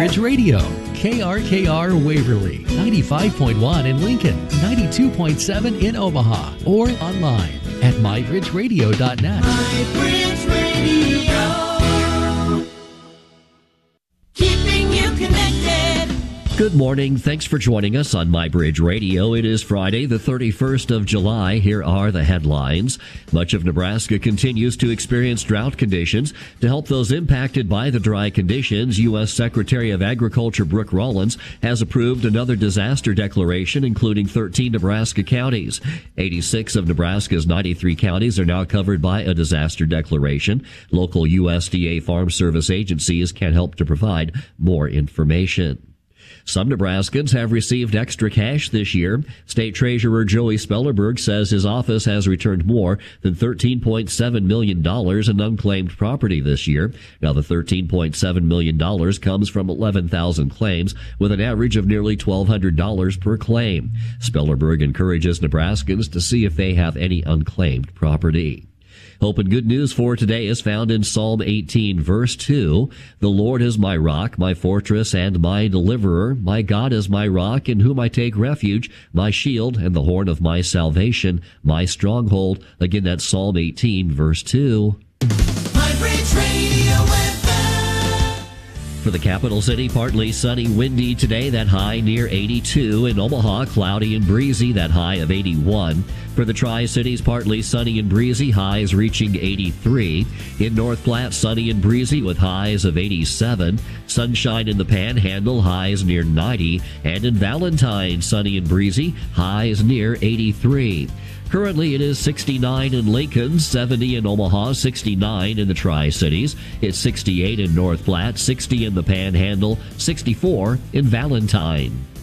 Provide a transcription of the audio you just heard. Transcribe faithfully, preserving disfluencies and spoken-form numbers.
Bridge Radio, K R K R Waverly, ninety-five point one in Lincoln, ninety-two point seven in Omaha, or online at my bridge radio dot net. MyBridge Radio, keeping you connected. Good morning. Thanks for joining us on MyBridge Radio. It is Friday, the thirty-first of July. Here are the headlines. Much of Nebraska continues to experience drought conditions. To help those impacted by the dry conditions, U S Secretary of Agriculture Brooke Rollins has approved another disaster declaration, including thirteen Nebraska counties. eighty-six of Nebraska's ninety-three counties are now covered by a disaster declaration. Local U S D A Farm Service agencies can help to provide more information. Some Nebraskans have received extra cash this year. State Treasurer Joey Spellerberg says his office has returned more than thirteen point seven million dollars in unclaimed property this year. Now, the thirteen point seven million dollars comes from eleven thousand claims, with an average of nearly twelve hundred dollars per claim. Spellerberg encourages Nebraskans to see if they have any unclaimed property. Hope and good news for today is found in Psalm eighteen, verse two. The Lord is my rock, my fortress, and my deliverer. My God is my rock, in whom I take refuge, my shield, and the horn of my salvation, my stronghold. Again, that's Psalm eighteen, verse two. MyBridge Radio weather. For the capital city, partly sunny, windy today, that high near eighty-two. In Omaha, cloudy and breezy, that high of eighty-one. For the Tri-Cities, partly sunny and breezy, highs reaching eighty-three. In North Platte, sunny and breezy with highs of eighty-seven. Sunshine in the Panhandle, highs near ninety. And in Valentine, sunny and breezy, highs near eighty-three. Currently, it is sixty-nine in Lincoln, seventy in Omaha, sixty-nine in the Tri-Cities. It's sixty-eight in North Platte, sixty in the Panhandle, sixty-four in Valentine.